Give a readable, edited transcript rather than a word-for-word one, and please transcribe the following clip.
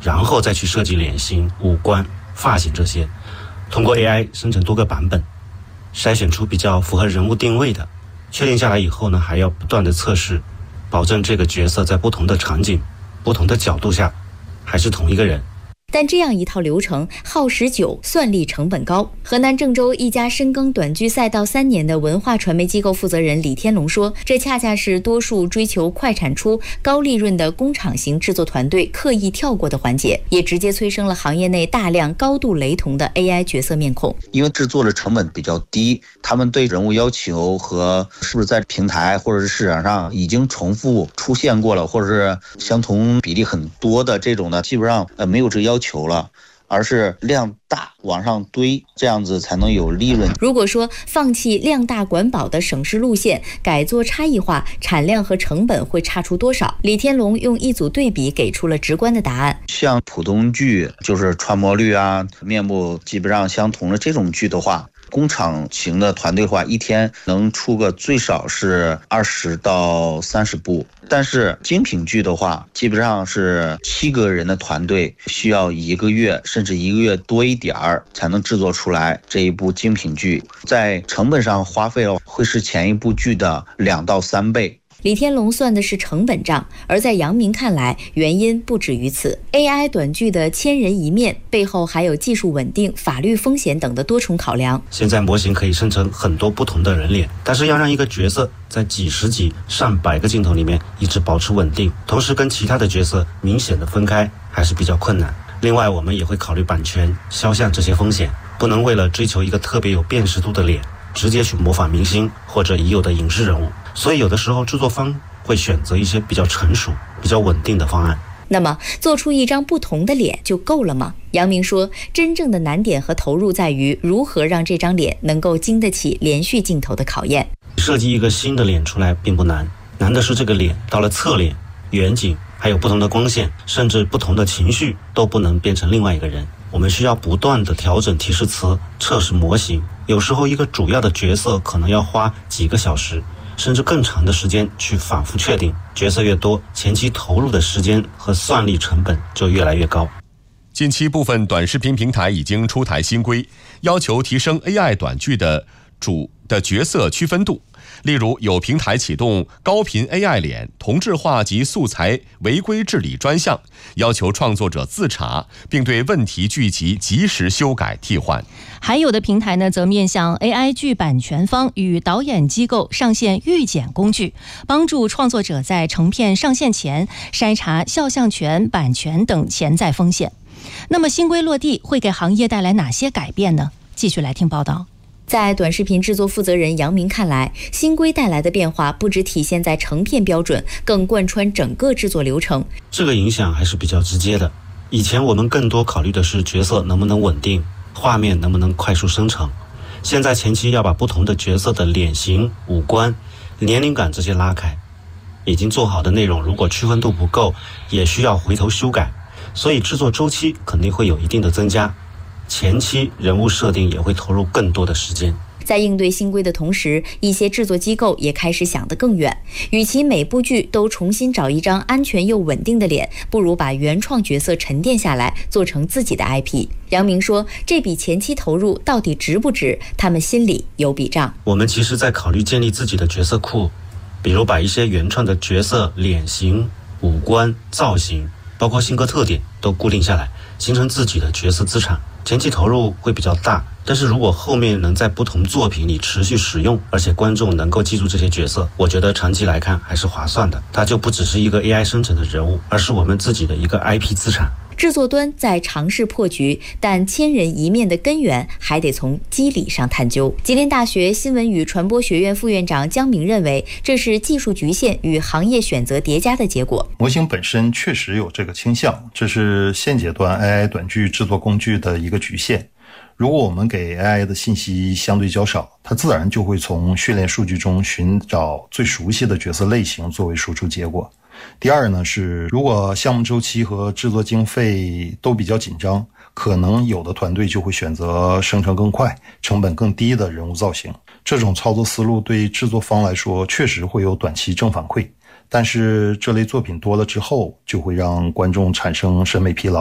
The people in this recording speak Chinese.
然后再去设计脸型、五官、发型这些，通过 AI 生成多个版本，筛选出比较符合人物定位的，确定下来以后呢，还要不断的测试，保证这个角色在不同的场景、不同的角度下还是同一个人。 但这样一套流程耗时久，算力成本高。河南郑州一家深耕短剧赛道3年的文化传媒机构负责人李天龙说，这恰恰是多数追求快产出、高利润的工厂型制作团队刻意跳过的环节，也直接催生了行业内大量高度雷同的 AI 角色面孔。 因为制作的成本比较低，他们对人物要求和是不是在平台或者是市场上已经重复出现过了，或者是相同比例很多的这种呢，基本上没有这个要求了，而是量大往上堆，这样子才能有利润。 如果说放弃量大管饱的省事路线，改做差异化，产量和成本会差出多少？李天龙用一组对比给出了直观的答案。 像普通剧，就是传播率啊、面部基本上相同的这种剧的话，工厂型的团队的话，一天能出个最少是20到30部，但是精品剧的话，基本上是7个人的团队需要1个月甚至1个月多一点儿才能制作出来这一部精品剧，在成本上花费会是前一部剧的2到3倍。 李天龙算的是成本账，而在杨明看来，原因不止于此。AI 短剧的千人一面背后还有技术稳定、法律风险等的多重考量。 现在模型可以生成很多不同的人脸，但是要让一个角色在几十几、上百个镜头里面一直保持稳定，同时跟其他的角色明显的分开，还是比较困难。另外，我们也会考虑版权、肖像这些风险，不能为了追求一个特别有辨识度的脸，直接去模仿明星或者已有的影视人物。所以有的时候制作方会选择一些比较成熟、比较稳定的方案。 那么做出一张不同的脸就够了吗？杨明说，真正的难点和投入在于如何让这张脸能够经得起连续镜头的考验。 设计一个新的脸出来并不难，难的是这个脸到了侧脸、远景，还有不同的光线，甚至不同的情绪都不能变成另外一个人。我们需要不断的调整提示词，测试模型，有时候一个主要的角色可能要花几个小时甚至更长的时间去反复确定，角色越多，前期投入的时间和算力成本就越来越高。 近期部分短视频平台已经出台新规，要求提升 AI 短剧的角色区分度。例如，有平台启动高频 AI 脸同质化及素材违规治理专项，要求创作者自查，并对问题剧集及时修改替换。 还有的平台呢，则面向 AI 剧版权方与导演机构上线预检工具，帮助创作者在成片上线前筛查肖像权、版权等潜在风险。那么新规落地会给行业带来哪些改变呢？继续来听报道。 在短视频制作负责人杨明看来，新规带来的变化不只体现在成片标准，更贯穿整个制作流程。 这个影响还是比较直接的。以前我们更多考虑的是角色能不能稳定，画面能不能快速生成。现在前期要把不同的角色的脸型、五官、年龄感这些拉开，已经做好的内容如果区分度不够，也需要回头修改，所以制作周期肯定会有一定的增加。前期人物设定也会投入更多的时间。 在应对新规的同时，一些制作机构也开始想得更远，与其每部剧都重新找一张安全又稳定的脸，不如把原创角色沉淀下来，做成自己的 IP。杨明说，这笔前期投入到底值不值，他们心里有笔账。 我们其实在考虑建立自己的角色库，比如把一些原创的角色脸型、五官、造型，包括性格特点都固定下来，形成自己的角色资产。前期投入会比较大，但是如果后面能在不同作品里持续使用，而且观众能够记住这些角色，我觉得长期来看还是划算的。它就不只是一个 AI 生成的人物，而是我们自己的一个 IP 资产。 制作端在尝试破局，但千人一面的根源还得从机理上探究。吉林大学新闻与传播学院副院长姜明认为，这是技术局限与行业选择叠加的结果。 模型本身确实有这个倾向，这是现阶段 AI 短剧制作工具的一个局限。如果我们给 AI 的信息相对较少，它自然就会从训练数据中寻找最熟悉的角色类型作为输出结果。第二呢是，如果项目周期和制作经费都比较紧张，可能有的团队就会选择生成更快、成本更低的人物造型。这种操作思路对制作方来说确实会有短期正反馈，但是这类作品多了之后，就会让观众产生审美疲劳。